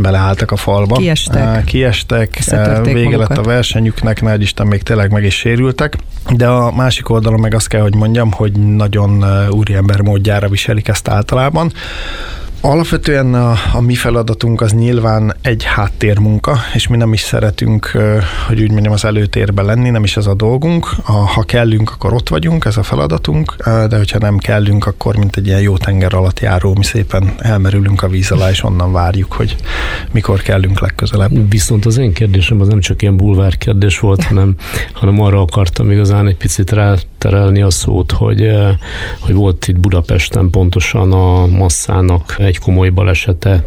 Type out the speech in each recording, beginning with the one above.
beleálltak a falba. Kiestek, vége lett a versenyüknek, nagy Isten még tényleg meg is sérültek, de a másik oldalon meg azt kell, hogy mondjam, hogy nagyon úriember módjára viselik ezt általában. Alapvetően a mi feladatunk az nyilván egy háttérmunka, és mi nem is szeretünk, hogy úgy mondjam, az előtérben lenni, nem is ez a dolgunk. Ha kellünk, akkor ott vagyunk, ez a feladatunk, de hogyha nem kellünk, akkor mint egy ilyen jó tenger alatt járó, mi szépen elmerülünk a víz alá, és onnan várjuk, hogy mikor kellünk legközelebb. Viszont az én kérdésem az nem csak ilyen bulvár kérdés volt, hanem arra akartam igazán egy picit ráterelni a szót, hogy volt itt Budapesten pontosan a Masszának egy komoly balesete,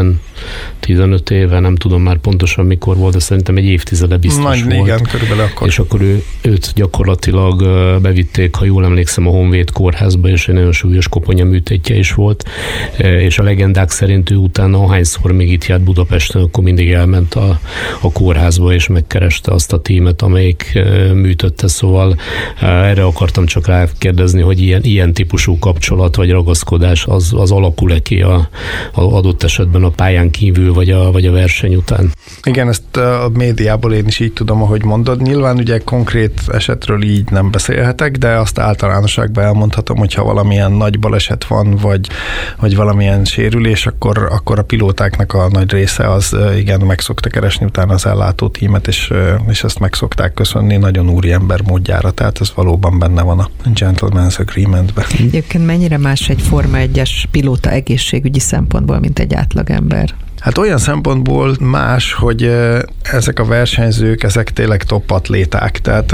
15 éve, nem tudom már pontosan mikor volt, de szerintem egy évtizede biztos volt. Igen, körülbelül akkor. És akkor őt gyakorlatilag bevitték, ha jól emlékszem, a Honvéd kórházba, és egy nagyon súlyos koponyaműtétje is volt, és a legendák szerint ő utána ahányszor még itt járt Budapesten, akkor mindig elment a kórházba, és megkereste azt a tímet, amelyik műtötte, szóval erre akartam csak rákérdezni, hogy ilyen típusú kapcsolat vagy ragaszkodás az alakul-e ki a adott esetben a pályán kívül, vagy a verseny után. Igen, ezt a médiából én is így tudom, ahogy mondod. Nyilván ugye konkrét esetről így nem beszélhetek, de azt általánosságban elmondhatom, hogyha valamilyen nagy baleset van, vagy valamilyen sérülés, akkor a pilótáknak a nagy része az igen, meg szokta keresni utána az ellátó tímet, és ezt meg szokták köszönni nagyon úriember módjára, tehát ez valóban benne van a Gentleman's Agreement-ben. Egyébként mennyire más egy Forma 1-es pilóta egészségügyi szempontból, mint egy átlagember? Hát olyan szempontból más, hogy ezek a versenyzők, ezek tényleg top atléták, tehát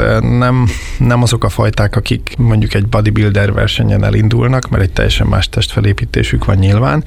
nem azok a fajták, akik mondjuk egy bodybuilder versenyen elindulnak, mert egy teljesen más testfelépítésük van nyilván,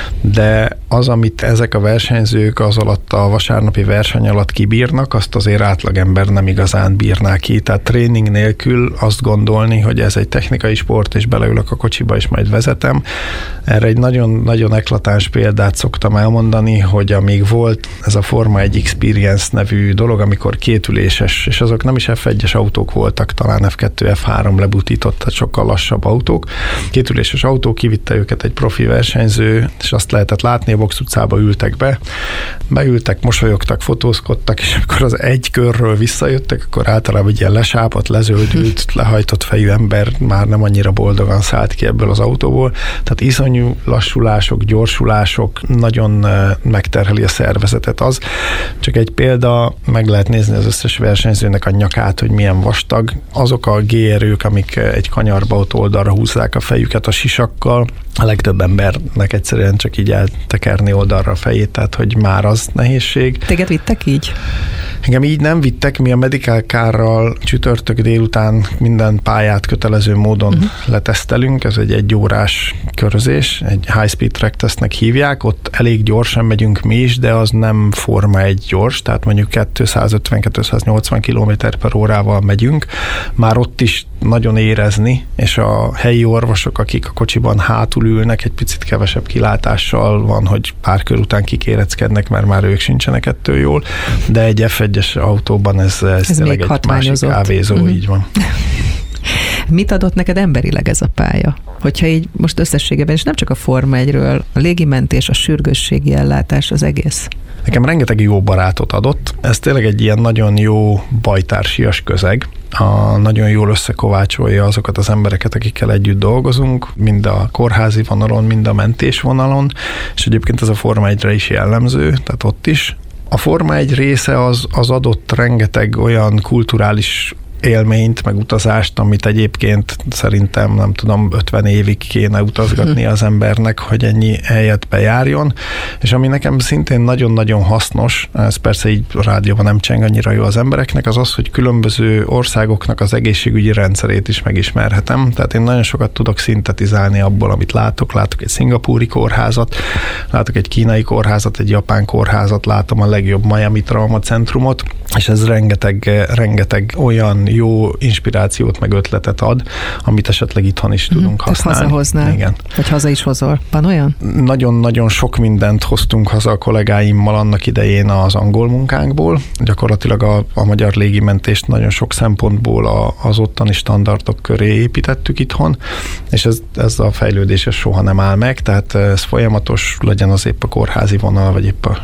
de az, amit ezek a versenyzők az alatt a vasárnapi verseny alatt kibírnak, azt azért átlagember nem igazán bírná ki, tehát tréning nélkül azt gondolni, hogy ez egy technikai sport, és beleülök a kocsiba, és majd vezetem. Erre egy nagyon-nagyon eklatáns példát szoktam elmondani, hogy amíg volt ez a Forma 1 Experience nevű dolog, amikor kétüléses, és azok nem is F1-es autók voltak, talán F2, F3 lebutított, tehát sokkal lassabb autók. Kétüléses autó, kivitte őket egy profi versenyző, és azt lehetett látni, a box utcába ültek beültek, mosolyogtak, fotózkodtak, és amikor az egy körről visszajöttek, akkor általában egy ilyen lesápadt, lezöldült, lehajtott fejű ember már nem annyira boldogan szállt ki ebből az autóból. Tehát iszonyú lassulások, gyorsulások, nagyon megterheli a szervezetet. Az csak egy példa, meg lehet nézni az összes versenyzőnek a nyakát, hogy milyen vastag. Azok a G-erők, amik egy kanyarba ott oldalra húzzák a fejüket a sisakkal, a legtöbb embernek egyszerűen csak így eltekerni oldalra a fejét, tehát hogy már az nehézség. Téged vittek így? Engem így nem vittek, mi a Medical Car-ral csütörtök délután minden pályát kötelező módon letesztelünk, ez egy órás körözés, egy high speed track tesztnek hívják, ott elég gyorsan megyünk mi is, de az nem Forma 1 gyors, tehát mondjuk 250-280 km/h megyünk, már ott is nagyon érezni, és a helyi orvosok, akik a kocsiban hátul ülnek, egy picit kevesebb kilátással van, hogy pár kör után kikéreckednek, mert már ők sincsenek ettől jól, de egy F1-es autóban ez tényleg egy másik kávézó, így van. Mit adott neked emberileg ez a pálya? Hogyha így most összességében, és nem csak a Forma 1-ről, a légimentés, a sürgősségi ellátás, az egész. Nekem rengeteg jó barátot adott. Ez tényleg egy ilyen nagyon jó bajtársias közeg. Nagyon jól összekovácsolja azokat az embereket, akikkel együtt dolgozunk, mind a kórházi vonalon, mind a mentés vonalon, és egyébként ez a Forma 1-re is jellemző, tehát ott is. A Forma 1 része az adott rengeteg olyan kulturális élményt, meg utazást, amit egyébként szerintem, nem tudom, 50 évig kéne utazgatni az embernek, hogy ennyi helyet bejárjon, és ami nekem szintén nagyon-nagyon hasznos, ez persze így a rádióban nem cseng annyira jó az embereknek, az az, hogy különböző országoknak az egészségügyi rendszerét is megismerhetem, tehát én nagyon sokat tudok szintetizálni abból, amit látok egy szingapúri kórházat, látok egy kínai kórházat, egy japán kórházat, látom a legjobb Miami Trauma Centrumot, és ez rengeteg olyan jó inspirációt meg ötletet ad, amit esetleg itthon is tudunk használni. Hazahoznál? Igen. Vagy haza is hozol? Van olyan? Nagyon-nagyon sok mindent hoztunk haza a kollégáimmal annak idején az angol munkánkból. Gyakorlatilag a magyar légimentést nagyon sok szempontból az ottani standardok köré építettük itthon, és ez a fejlődés soha nem áll meg, tehát ez folyamatos, legyen az épp a kórházi vonal, vagy épp a